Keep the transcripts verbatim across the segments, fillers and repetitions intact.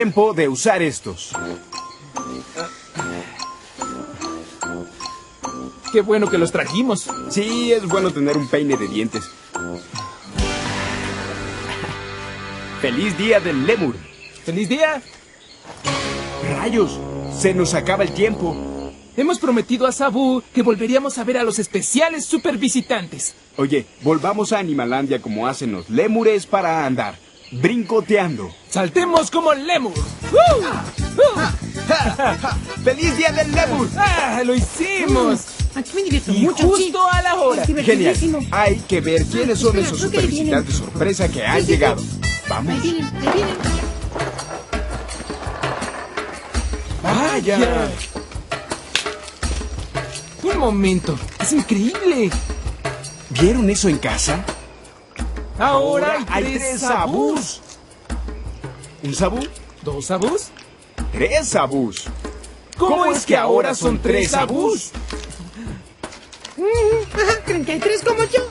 Tiempo de usar estos. Qué bueno que los trajimos. Sí, es bueno tener un peine de dientes. ¡Feliz día del lémur! ¡Feliz día! ¡Rayos! Se nos acaba el tiempo. Hemos prometido a Sabu que volveríamos a ver a los especiales supervisitantes. Oye, volvamos a Animalandia como hacen los lémures para andar. Brincoteando. ¡Saltemos como lémur! ¡Uh! ¡Uh! ¡Feliz día del lémur! ¡Ah, lo hicimos! Aquí me divierto Y mucho, justo sí. a la hora. Es Genial. divertidísimo. Hay que ver quiénes son Espera, esos creo que ahí supervisitantes vienen. sorpresa que han Sí, sí, llegado. sí. Vamos. Ahí vienen, ahí vienen. ¡Vaya! Un momento. ¡Es increíble! ¿Vieron eso en casa? Ahora, hay hay tres sabús. Sabús. ¿Un sabú? ¿Dos Sabús? ¡Tres sabús! ¿Cómo, es que ahora son tres Sabús? Mm, ajá, ¿creen que hay tres como yo?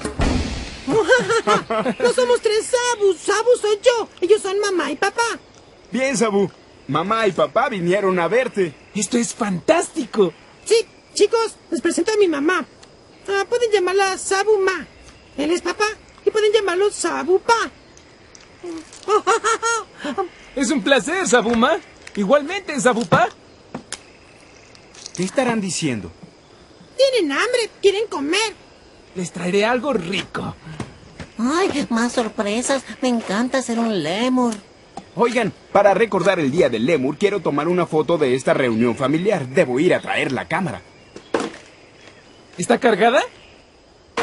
No somos tres Sabus. Sabu soy yo. Ellos son mamá y papá. Bien, Sabú. Mamá y papá vinieron a verte. ¡Esto es fantástico! Sí, chicos, les presento a mi mamá. Ah, pueden llamarla Sabu Ma. Él es papá y pueden llamarlo Sabu Pa. Es un placer, Sabuma. Igualmente, Sabupa. ¿Qué estarán diciendo? Tienen hambre, quieren comer. Les traeré algo rico. Ay, más sorpresas. Me encanta ser un lémur. Oigan, para recordar el día del lémur, quiero tomar una foto de esta reunión familiar. Debo ir a traer la cámara. ¿Está cargada?